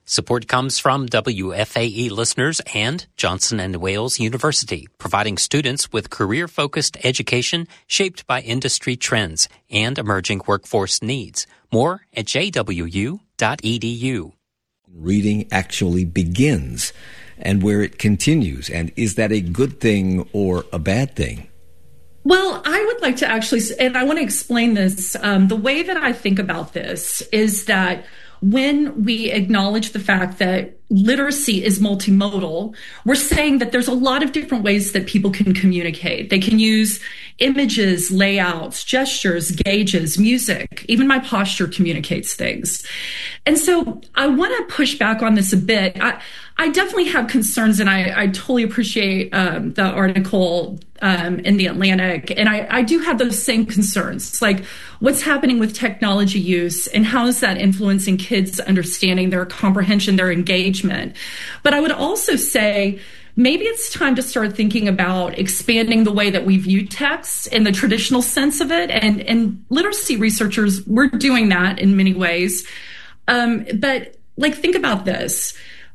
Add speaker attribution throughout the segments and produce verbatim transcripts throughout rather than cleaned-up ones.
Speaker 1: Support comes from W F A E listeners and Johnson and Wales University, providing students with career-focused education shaped by industry trends and emerging workforce needs. More at j w u dot e d u.
Speaker 2: Reading actually begins and where it continues, and is that a good thing or a bad thing?
Speaker 3: Well, I would like to actually, and I want to explain this. Um, the way that I think about this is that when we acknowledge the fact that literacy is multimodal, we're saying that there's a lot of different ways that people can communicate. They can use images, layouts, gestures, gauges, music. Even my posture communicates things. And so I want to push back on this a bit. I, I definitely have concerns, and I, I totally appreciate um, the article um, in The Atlantic. And I, I do have those same concerns. It's like, what's happening with technology use and how is that influencing kids' understanding, their comprehension, their engagement? But I would also say, maybe it's time to start thinking about expanding the way that we view text in the traditional sense of it. And, and literacy researchers, we're doing that in many ways. Um, but like, think about this.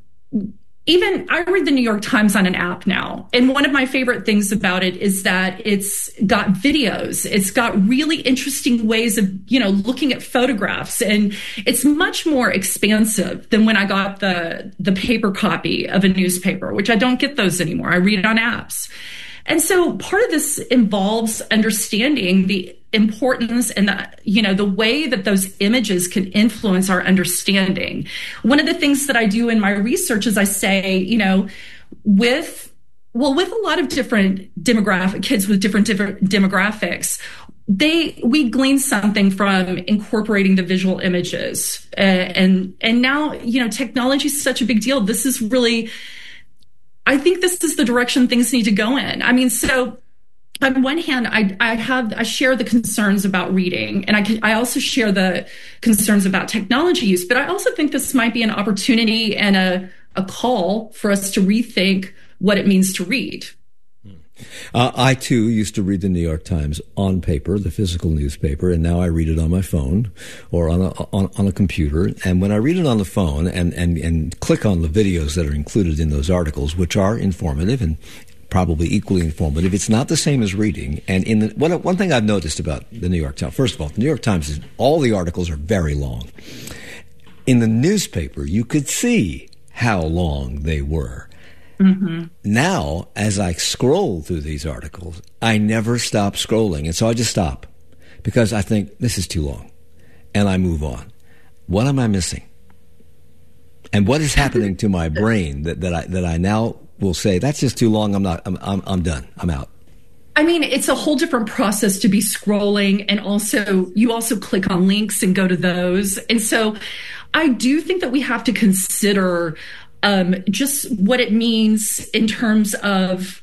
Speaker 3: Even I read the New York Times on an app now. And one of my favorite things about it is that it's got videos. It's got really interesting ways of, you know, looking at photographs. And it's much more expansive than when I got the, the paper copy of a newspaper, which I don't get those anymore. I read it on apps. And so part of this involves understanding the importance and the, you know, the way that those images can influence our understanding. One of the things that I do in my research is I say, you know, with, well, with a lot of different demographic kids with different, different demographics, they, we glean something from incorporating the visual images. Uh, and, and now, you know, technology is such a big deal. This is really, I think this is the direction things need to go in. I mean, so on one hand, I, I have I share the concerns about reading, and I can, I also share the concerns about technology use. But I also think this might be an opportunity and a a call for us to rethink what it means to read.
Speaker 2: Uh, I, too, used to read the New York Times on paper, the physical newspaper, and now I read it on my phone or on a, on, on a computer. And when I read it on the phone and, and, and click on the videos that are included in those articles, which are informative and probably equally informative, it's not the same as reading. And in the, one, one thing I've noticed about the New York Times, first of all, the New York Times, is all the articles are very long. In the newspaper, you could see how long they were. Mm-hmm. Now, as I scroll through these articles, I never stop scrolling. And so I just stop because I think this is too long and I move on. What am I missing? And what is happening to my brain that, that I, that I now will say, that's just too long. I'm not, I'm, I'm, I'm done. I'm out.
Speaker 3: I mean, it's a whole different process to be scrolling. And also, you also click on links and go to those. And so I do think that we have to consider Um, just what it means in terms of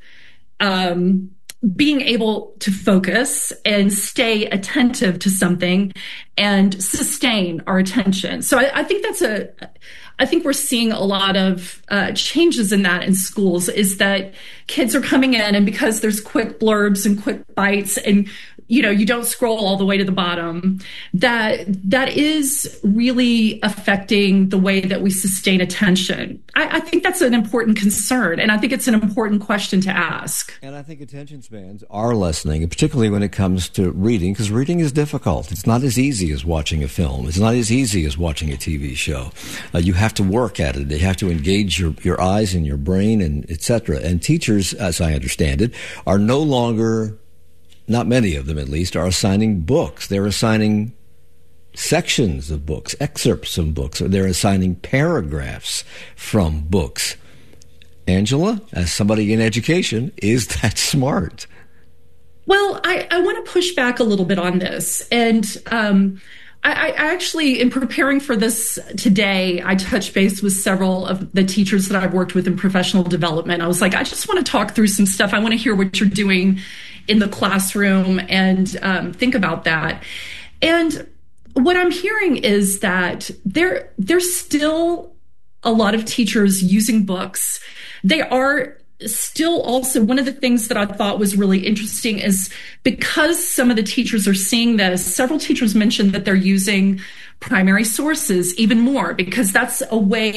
Speaker 3: um, being able to focus and stay attentive to something and sustain our attention. So I, I think that's a, I think we're seeing a lot of uh, changes in that in schools, is that kids are coming in, and because there's quick blurbs and quick bites and, you know, you don't scroll all the way to the bottom, that that is really affecting the way that we sustain attention. I, I think that's an important concern, and I think it's an important question to ask.
Speaker 2: And I think attention spans are lessening, particularly when it comes to reading, because reading is difficult. It's not as easy as watching a film. It's not as easy as watching a T V show. Uh, you have to work at it. You have to engage your, your eyes and your brain, and et cetera. And teachers, as I understand it, are no longer, not many of them at least, are assigning books. They're assigning sections of books, excerpts of books, or they're assigning paragraphs from books. Angela, as somebody in education, is that smart?
Speaker 3: Well, I, I want to push back a little bit on this. And um, I, I actually, in preparing for this today, I touched base with several of the teachers that I've worked with in professional development. I was like, I just want to talk through some stuff. I want to hear what you're doing in the classroom and um, think about that. And what I'm hearing is that there, there's still a lot of teachers using books. They are still also, one of the things that I thought was really interesting is because some of the teachers are seeing this, several teachers mentioned that they're using primary sources even more, because that's a way